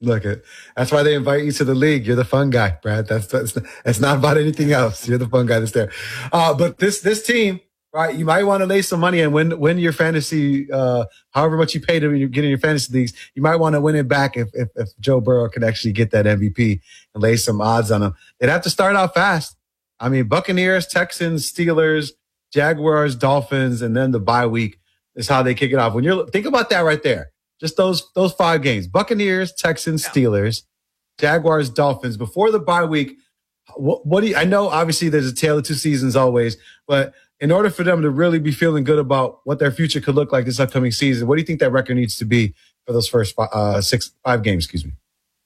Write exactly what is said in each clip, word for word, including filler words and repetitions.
Look, it that's why they invite you to the league. You're the fun guy, Brad. That's that's it's not about anything else. You're the fun guy that's there. Uh, but this this team, right? You might want to lay some money and win win your fantasy, uh, however much you pay to when you get in your fantasy leagues. You might want to win it back if, if if Joe Burrow can actually get that M V P and lay some odds on him. They'd have to start out fast. I mean, Buccaneers, Texans, Steelers, Jaguars, Dolphins, and then the bye week is how they kick it off. When you're think about that right there. Just those those five games: Buccaneers, Texans, Steelers, Jaguars, Dolphins. Before the bye week, what, what do you? I know obviously there's a tale of two seasons always, but in order for them to really be feeling good about what their future could look like this upcoming season, what do you think that record needs to be for those first five, uh, six five games? Excuse me.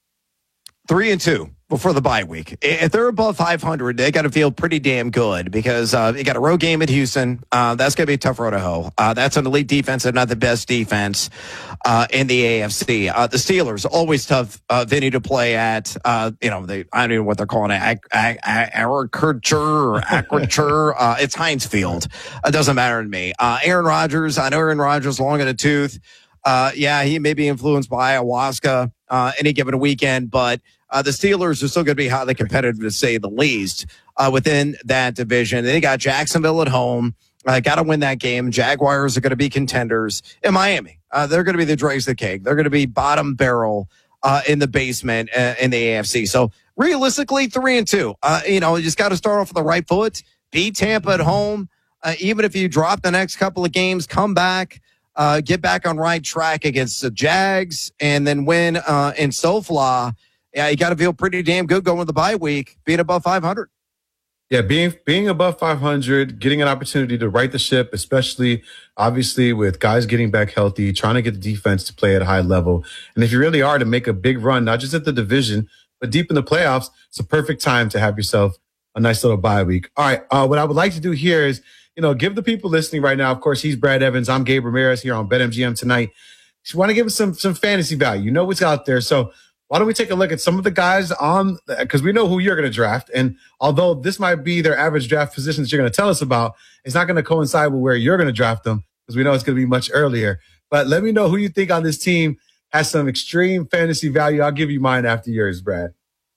Three and two before the bye week. If they're above five hundred, they got to feel pretty damn good because uh, you got a road game at Houston. Uh, that's going to be a tough road to hoe. Uh, that's an elite defense and not the best defense uh, in the A F C. Uh, the Steelers, always tough uh, venue to play at. Uh, you know, they I don't even know what they're calling it. Ag- ag- ag- agriculture or agriculture. uh, it's Heinz Field. It doesn't matter to me. Uh, Aaron Rodgers, I know Aaron Rodgers long in the tooth. Uh, yeah, he may be influenced by ayahuasca uh, any given weekend, but Uh, the Steelers are still going to be highly competitive, to say the least, uh, within that division. They got Jacksonville at home. Uh, got to win that game. Jaguars are going to be contenders. In Miami, uh, they're going to be the dregs of the cake. They're going to be bottom barrel uh, in the basement uh, in the A F C. So realistically, three and two. Uh, you know, you just got to start off with the right foot. Beat Tampa at home. Uh, even if you drop the next couple of games, come back. Uh, get back on right track against the Jags, and then win uh, in SoFi. Yeah, you got to feel pretty damn good going to the bye week, being above five hundred. Yeah, being being above five hundred, getting an opportunity to right the ship, especially obviously with guys getting back healthy, trying to get the defense to play at a high level. And if you really are to make a big run, not just at the division, but deep in the playoffs, it's a perfect time to have yourself a nice little bye week. All right, uh, what I would like to do here is, you know, give the people listening right now, of course, he's Brad Evans. I'm Gabe Ramirez here on BetMGM tonight. Just want to give us some some fantasy value. You know what's out there. So why don't we take a look at some of the guys on, because we know who you're going to draft. And although this might be their average draft positions you're going to tell us about, it's not going to coincide with where you're going to draft them because we know it's going to be much earlier. But let me know who you think on this team has some extreme fantasy value. I'll give you mine after yours, Brad.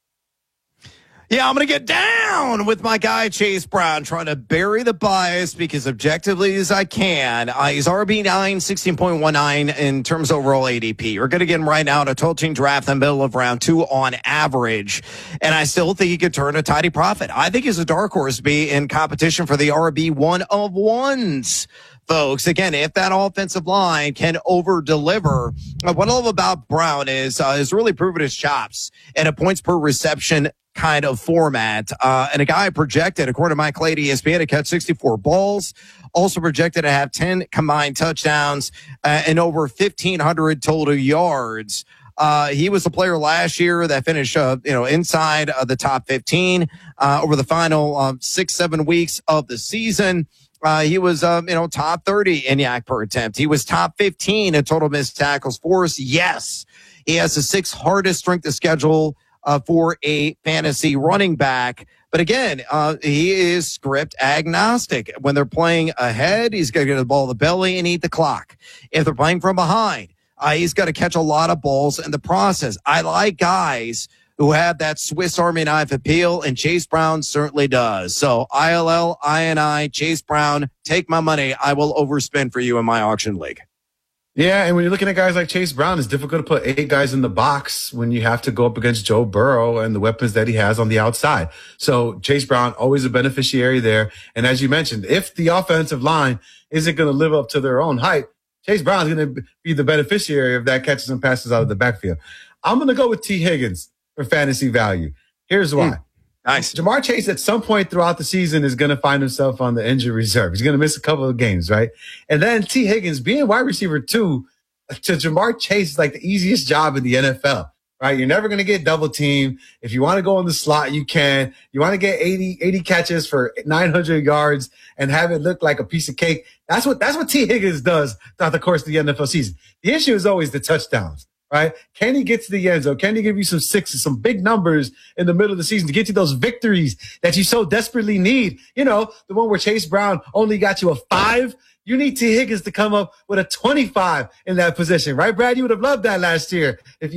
Yeah, I'm going to get down with my guy, Chase Brown, trying to bury the bias because objectively as I can. Uh, he's R B nine, sixteen point one nine in terms of overall A D P. We're going to get him right now in a total team draft in the middle of round two on average. And I still think he could turn a tidy profit. I think he's a dark horse to be in competition for the R B one of ones. Folks, again, if that offensive line can over deliver, uh, what I love about Brown is uh, has really proven his chops and a points per reception kind of format. Uh, and a guy projected, according to Mike Clay, E S P N, to catch sixty-four balls, also projected to have ten combined touchdowns uh, and over fifteen hundred total yards. Uh, he was a player last year that finished, uh, you know, inside of the top fifteen uh, over the final uh, six, seven weeks of the season. Uh, he was, um, you know, top thirty in yak per attempt. He was top fifteen in total missed tackles force. Yes, he has the sixth hardest strength of schedule uh, for a fantasy running back. But again, uh, he is script agnostic. When they're playing ahead, he's going to get the ball in the belly and eat the clock. If they're playing from behind, uh, he's got to catch a lot of balls in the process. I like guys who have that Swiss Army knife appeal, and Chase Brown certainly does. So I L L, I N I, Chase Brown, take my money. I will overspend for you in my auction league. Yeah, and when you're looking at guys like Chase Brown, it's difficult to put eight guys in the box when you have to go up against Joe Burrow and the weapons that he has on the outside. So Chase Brown, always a beneficiary there. And as you mentioned, if the offensive line isn't going to live up to their own hype, Chase Brown's going to be the beneficiary of that catches and passes out of the backfield. I'm going to go with T. Higgins for fantasy value. Here's why. Mm, nice. Jamar Chase at some point throughout the season is going to find himself on the injury reserve. He's going to miss a couple of games, right? And then T. Higgins being wide receiver two to Jamar Chase is like the easiest job in the N F L, right? You're never going to get double teamed. If you want to go in the slot, you can. You want to get eighty, eighty catches for nine hundred yards and have it look like a piece of cake. That's what, that's what T. Higgins does throughout the course of the N F L season. The issue is always the touchdowns. Right? Can he get to the end zone? Can he give you some sixes, some big numbers in the middle of the season to get you those victories that you so desperately need? You know, the one where Chase Brown only got you a five. You need T. Higgins to come up with a twenty-five in that position, right, Brad? You would have loved that last year if you